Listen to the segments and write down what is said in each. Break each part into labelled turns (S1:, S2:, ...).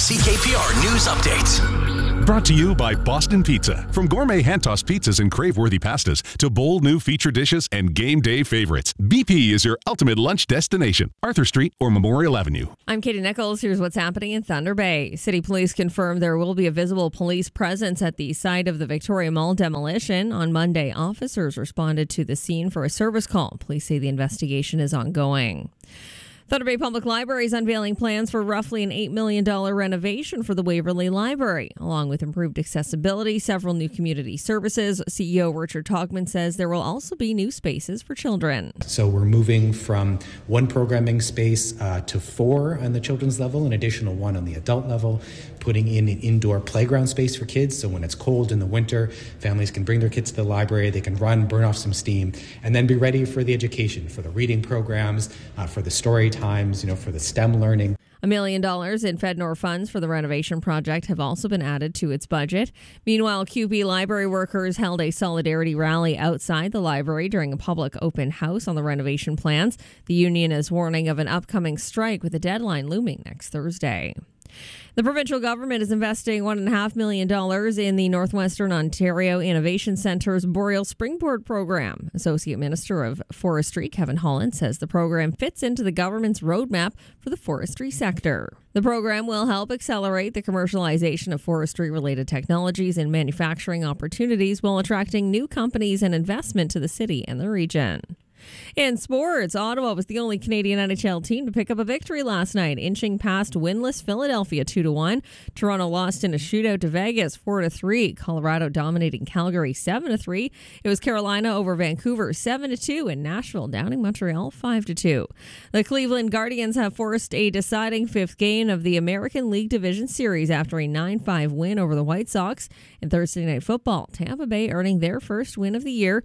S1: CKPR News Update.
S2: Brought to you by Boston Pizza. From gourmet hand-tossed pizzas and crave-worthy pastas to bold new feature dishes and game day favorites, BP is your ultimate lunch destination. Arthur Street or Memorial Avenue.
S3: I'm Katie Nichols. Here's what's happening in Thunder Bay. City police confirm there will be a visible police presence at the site of the Victoria Mall demolition. On Monday, officers responded to the scene for a service call. Police say the investigation is ongoing. Thunder Bay Public Library is unveiling plans for roughly an $8 million renovation for the Waverley Library. Along with improved accessibility, several new community services, CEO Richard Togman says there will also be new spaces for children.
S4: So we're moving from one programming space to 4 on the children's level, an additional 1 on the adult level, putting in an indoor playground space for kids. So when it's cold in the winter, families can bring their kids to the library, they can run, burn off some steam, and then be ready for the education, for the reading programs, for the story times, for the STEM learning.
S3: $1 million in FedNor funds for the renovation project have also been added to its budget. Meanwhile, QB library workers held a solidarity rally outside the library during a public open house on the renovation plans. The union is warning of an upcoming strike with a deadline looming next Thursday. The provincial government is investing $1.5 million in the Northwestern Ontario Innovation Centre's Boreal Springboard program. Associate Minister of Forestry Kevin Holland says the program fits into the government's roadmap for the forestry sector. The program will help accelerate the commercialization of forestry-related technologies and manufacturing opportunities while attracting new companies and investment to the city and the region. In sports, Ottawa was the only Canadian NHL team to pick up a victory last night, inching past winless Philadelphia 2-1. Toronto lost in a shootout to Vegas 4-3. Colorado dominating Calgary 7-3. It was Carolina over Vancouver 7-2, and Nashville downing Montreal 5-2. The Cleveland Guardians have forced a deciding 5th game of the American League Division Series after a 9-5 win over the White Sox. In Thursday Night Football, Tampa Bay earning their first win of the year,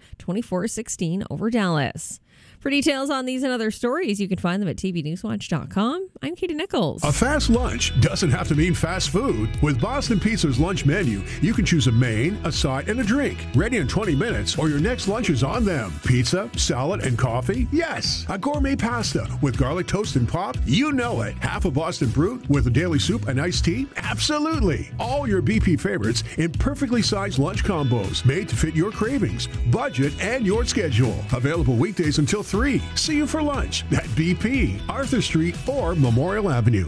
S3: 24-16 over Dallas. For details on these and other stories, you can find them at tvnewswatch.com. I'm Katie Nichols.
S5: A fast lunch doesn't have to mean fast food. With Boston Pizza's lunch menu, you can choose a main, a side, and a drink. Ready in 20 minutes, or your next lunch is on them. Pizza, salad, and coffee? Yes. A gourmet pasta with garlic toast and pop? You know it. Half a Boston Brute with a daily soup and iced tea? Absolutely. All your BP favorites in perfectly sized lunch combos made to fit your cravings, budget, and your schedule. Available weekdays until 3. See you for lunch at BP, Arthur Street, or Memorial Avenue.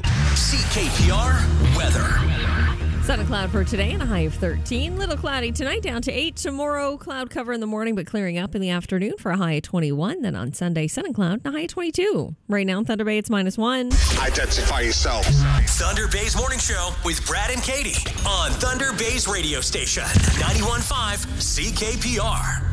S1: CKPR weather.
S3: Sun and cloud for today and a high of 13. Little cloudy tonight, down to 8. Tomorrow, cloud cover in the morning, but clearing up in the afternoon for a high of 21. Then on Sunday, sun and cloud and a high of 22. Right now in Thunder Bay, it's -1.
S6: Identify yourself.
S1: Thunder Bay's Morning Show with Brad and Katie on Thunder Bay's radio station, 91.5 CKPR.